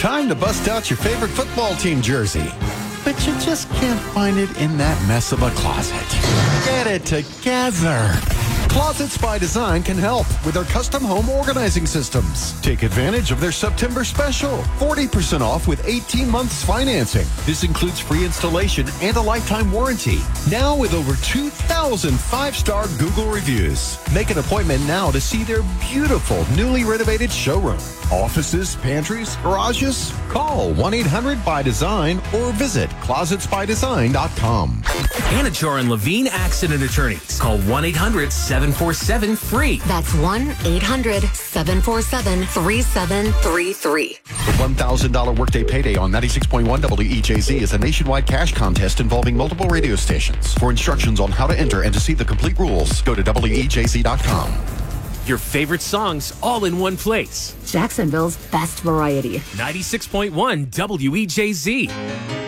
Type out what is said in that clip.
Time to bust out your favorite football team jersey. But you just can't find it in that mess of a closet. Get it together. Closets by Design can help with their custom home organizing systems. Take advantage of their September special. 40% off with 18 months financing. This includes free installation and a lifetime warranty. Now with over 2,000 five-star Google reviews. Make an appointment now to see their beautiful, newly renovated showroom. Offices, pantries, garages? Call 1-800-BY-DESIGN or visit closetsbydesign.com. Anachar and Levine Accident Attorneys. Call 1-800-747-FREE. That's 1-800-747-3733. The $1,000 workday payday on 96.1 WEJZ is a nationwide cash contest involving multiple radio stations. For instructions on how to enter and to see the complete rules, go to WEJZ.com. Your favorite songs all in one place. Jacksonville's best variety. 96.1 WEJZ.